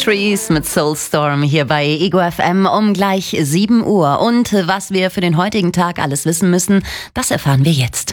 Trees mit Soulstorm hier bei Ego FM um gleich 7 Uhr. Und was wir für den heutigen Tag alles wissen müssen, das erfahren wir jetzt.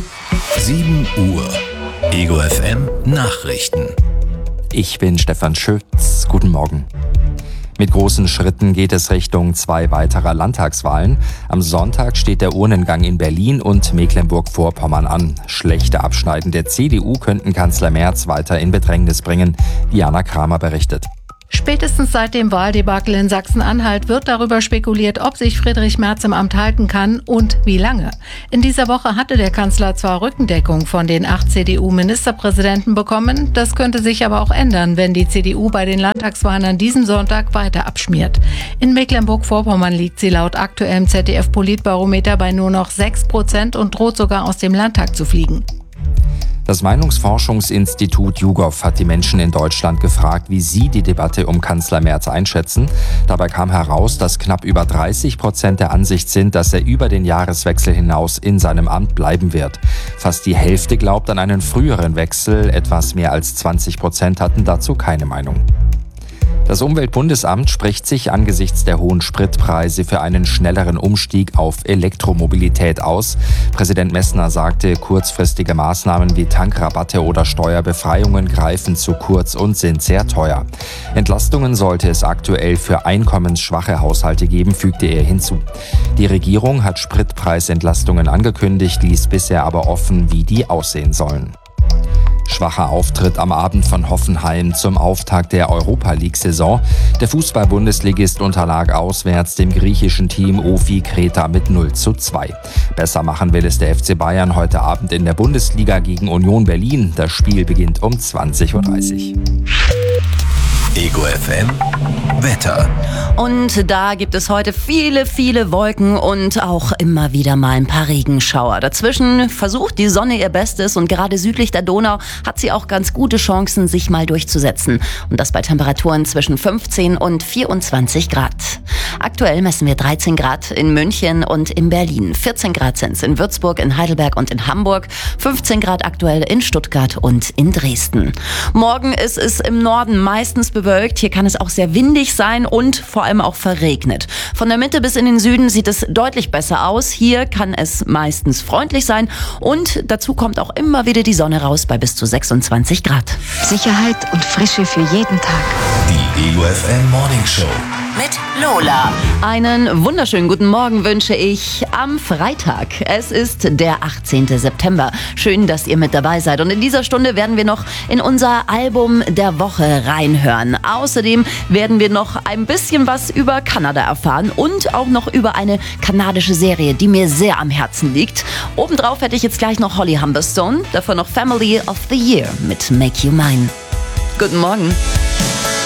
7 Uhr. Ego FM Nachrichten. Ich bin Stefan Schütz. Guten Morgen. Mit großen Schritten geht es Richtung 2 weiterer Landtagswahlen. Am Sonntag steht der Urnengang in Berlin und Mecklenburg-Vorpommern an. Schlechte Abschneiden der CDU könnten Kanzler Merz weiter in Bedrängnis bringen. Diana Kramer berichtet. Spätestens seit dem Wahldebakel in Sachsen-Anhalt wird darüber spekuliert, ob sich Friedrich Merz im Amt halten kann und wie lange. In dieser Woche hatte der Kanzler zwar Rückendeckung von den 8 CDU-Ministerpräsidenten bekommen, das könnte sich aber auch ändern, wenn die CDU bei den Landtagswahlen an diesem Sonntag weiter abschmiert. In Mecklenburg-Vorpommern liegt sie laut aktuellem ZDF-Politbarometer bei nur noch 6% und droht sogar aus dem Landtag zu fliegen. Das Meinungsforschungsinstitut YouGov hat die Menschen in Deutschland gefragt, wie sie die Debatte um Kanzler Merz einschätzen. Dabei kam heraus, dass knapp über 30% der Ansicht sind, dass er über den Jahreswechsel hinaus in seinem Amt bleiben wird. Fast die Hälfte glaubt an einen früheren Wechsel, etwas mehr als 20% hatten dazu keine Meinung. Das Umweltbundesamt spricht sich angesichts der hohen Spritpreise für einen schnelleren Umstieg auf Elektromobilität aus. Präsident Messner sagte, kurzfristige Maßnahmen wie Tankrabatte oder Steuerbefreiungen greifen zu kurz und sind sehr teuer. Entlastungen sollte es aktuell für einkommensschwache Haushalte geben, fügte er hinzu. Die Regierung hat Spritpreisentlastungen angekündigt, ließ bisher aber offen, wie die aussehen sollen. Schwacher Auftritt am Abend von Hoffenheim zum Auftakt der Europa-League-Saison. Der Fußball-Bundesligist unterlag auswärts dem griechischen Team OFI Kreta mit 0:2. Besser machen will es der FC Bayern heute Abend in der Bundesliga gegen Union Berlin. Das Spiel beginnt um 20:30 Uhr. Ego FM Wetter. Und da gibt es heute viele Wolken und auch immer wieder mal ein paar Regenschauer. Dazwischen versucht die Sonne ihr Bestes und gerade südlich der Donau hat sie auch ganz gute Chancen, sich mal durchzusetzen. Und das bei Temperaturen zwischen 15 und 24 Grad. Aktuell messen wir 13 Grad in München und in Berlin. 14 Grad sind es in Würzburg, in Heidelberg und in Hamburg. 15 Grad aktuell in Stuttgart und in Dresden. Morgen ist es im Norden meistens bewölkt. Hier kann es auch sehr windig sein und vor allem auch verregnet. Von der Mitte bis in den Süden sieht es deutlich besser aus. Hier kann es meistens freundlich sein und dazu kommt auch immer wieder die Sonne raus bei bis zu 26 Grad. Sicherheit und Frische für jeden Tag. Die Ego FM Morning Show. Mit Lola. Einen wunderschönen guten Morgen wünsche ich am Freitag. Es ist der 18. September. Schön, dass ihr mit dabei seid. Und in dieser Stunde werden wir noch in unser Album der Woche reinhören. Außerdem werden wir noch ein bisschen was über Kanada erfahren und auch noch über eine kanadische Serie, die mir sehr am Herzen liegt. Obendrauf hätte ich jetzt gleich noch Holly Humberstone, davor noch Family of the Year mit Make You Mine. Guten Morgen.